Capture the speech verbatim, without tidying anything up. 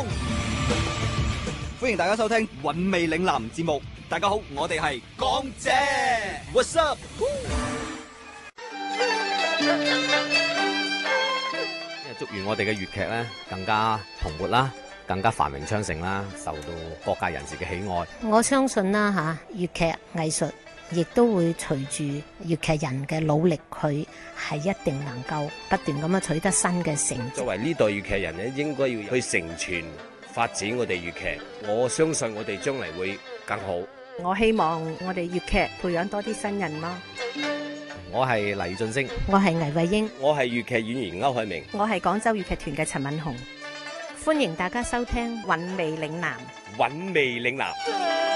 風。歡迎大家收聽韻味嶺南節目。大家好，我哋係港姐 ，What's up？ 祝願我哋嘅粵劇咧更加蓬勃啦，更加繁榮昌盛啦，受到各界人士嘅喜愛。 我相信啦嚇，粵劇藝術亦都會隨住粵劇人嘅努力，佢係一定能夠不斷咁樣取得新嘅成績。 作為呢代粵劇人咧，應該要去承傳發展我哋粵劇。我相信我哋將嚟會更好。 我希望我哋粵劇培養多啲新人咯。 我係黎俊升， 我係倪慧英， 我係粵劇演員歐海明， 我係廣州粵劇團嘅陳敏紅。 歡迎大家收聽《韻味嶺南》。 韻味嶺南。